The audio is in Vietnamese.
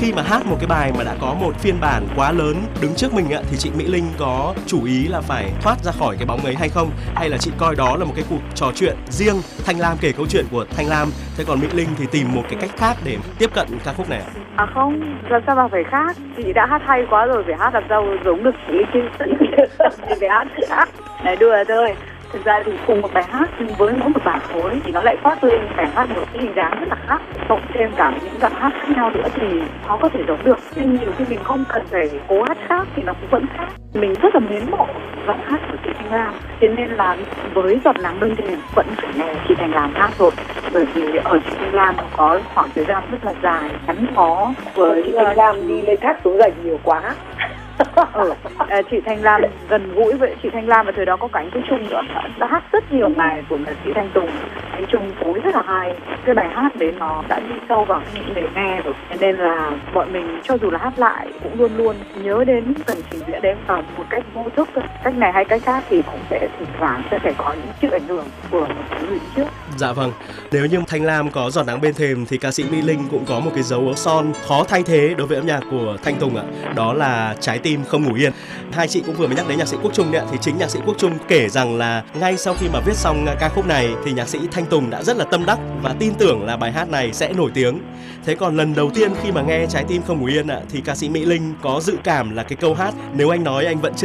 Khi mà hát một cái bài mà đã có một phiên bản quá lớn đứng trước mình ạ, thì chị Mỹ Linh có chủ ý là phải thoát ra khỏi cái bóng ấy hay không? Hay là chị coi đó là một cái cuộc trò chuyện riêng, Thanh Lam kể câu chuyện của Thanh Lam, thế còn Mỹ Linh thì tìm một cái cách khác để tiếp cận ca khúc này ạ? À không, làm sao mà phải khác? Chị đã hát hay quá rồi, phải hát làm sao giống được chị chứ? Chị phải hát khác. Này đùa thôi. Thực ra thì cùng một bài hát nhưng với mỗi một bản phối thì nó lại phát lên bài hát một cái hình dáng rất là khác. Cộng thêm cả những giọng hát khác nhau nữa thì khó có thể giống được. Nhưng nhiều khi mình không cần phải cố hát khác thì nó cũng vẫn khác. Mình rất là mến mộ giọng hát của chị Thanh Lam, thế nên là với Giọt nắng bên thềm vẫn phải nghe chị Thanh Lam hát rồi. Bởi vì ở chị Thanh Lam có khoảng thời gian rất là dài, gắn bó với chị Thanh Lam đi lên thác xuống gành nhiều quá. Chị Thanh Lam gần gũi với chị Thanh Lam, và thời đó có cả anh Tú Trung nữa đã hát rất nhiều bài của chị Thanh Tùng. Anh Trung phối rất là hay, cái bài hát đấy nó đã đi sâu vào những người nghe rồi, nên là bọn mình cho dù là hát lại cũng luôn luôn nhớ đến phần trình diễn đấy vào một cách vô thức, cách này hay cách khác thì cũng sẽ thỉnh thoảng sẽ phải có những chịu ảnh hưởng của một cái người trước. Dạ vâng, nếu như Thanh Lam có Giọt nắng bên thềm thì ca sĩ Mỹ Linh cũng có một cái dấu son khó thay thế đối với âm nhạc của Thanh Tùng ạ, đó là Trái tim không ngủ yên. Hai chị cũng vừa mới nhắc đến nhạc sĩ Quốc Trung đấy ạ, thì chính nhạc sĩ Quốc Trung kể rằng là ngay sau khi mà viết xong ca khúc này thì nhạc sĩ Thanh Tùng đã rất là tâm đắc và tin tưởng là bài hát này sẽ nổi tiếng. Thế còn lần đầu tiên khi mà nghe Trái tim không ngủ yên ạ, thì ca sĩ Mỹ Linh có dự cảm là cái câu hát Nếu anh nói anh vẫn chưa